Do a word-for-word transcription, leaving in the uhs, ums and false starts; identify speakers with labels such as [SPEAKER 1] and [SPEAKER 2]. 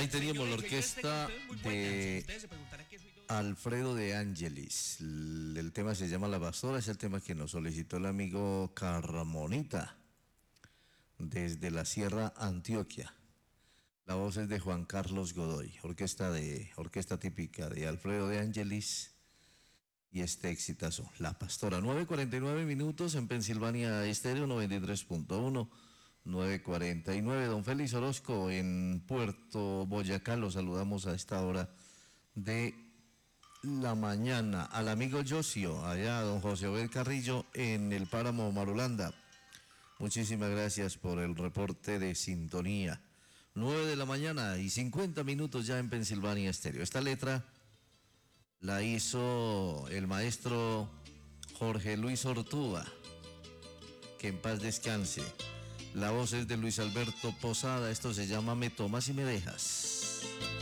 [SPEAKER 1] Ahí teníamos la orquesta de Alfredo de Angelis. El tema se llama La Pastora, es el tema que nos solicitó el amigo Carmonita desde la Sierra Antioquia. La voz es de Juan Carlos Godoy, orquesta, de, orquesta típica de Alfredo de Angelis. Y este exitazo, La Pastora. nueve cuarenta y nueve minutos en Pensilvania Estéreo noventa y tres punto uno. nueve cuarenta y nueve, don Félix Orozco en Puerto Boyacá, lo saludamos a esta hora de la mañana. Al amigo Josio, allá don José Obed Carrillo en el Páramo Marulanda, muchísimas gracias por el reporte de sintonía. nueve de la mañana y cincuenta minutos ya en Pensilvania Estéreo. Esta letra la hizo el maestro Jorge Luis Ortúa, que en paz descanse. La voz es de Luis Alberto Posada, esto se llama Me Tomas y Me Dejas.